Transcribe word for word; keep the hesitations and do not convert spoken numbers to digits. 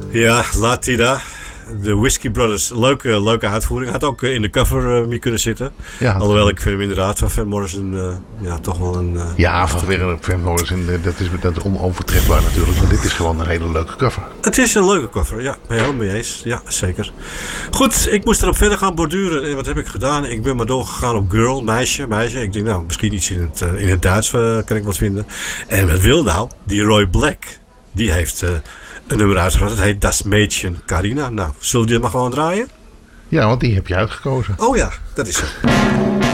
Ja, Latida. De Whiskey Brothers. Leuke, leuke uitvoering. Had ook in de cover uh, mee kunnen zitten. Ja, alhoewel ik vind hem inderdaad van Van Morrison uh, ja, toch wel een... Uh, ja, van weer Van Morrison. Dat is, dat is onovertrefbaar natuurlijk. Maar dit is gewoon een hele leuke cover. Het is een leuke cover. Ja, ben je helemaal mee eens. Ja, zeker. Goed, ik moest erop verder gaan borduren. En wat heb ik gedaan? Ik ben maar doorgegaan op girl, meisje, meisje. Ik denk nou, misschien iets in het, uh, in het Duits uh, kan ik wat vinden. En wat wil nou? Die Roy Black. Die heeft... Uh, een nummer uitgebracht. Het heet Das Mädchen Carina. Nou, zullen we dit maar gewoon draaien? Ja, want die heb je uitgekozen. Oh ja, dat is het.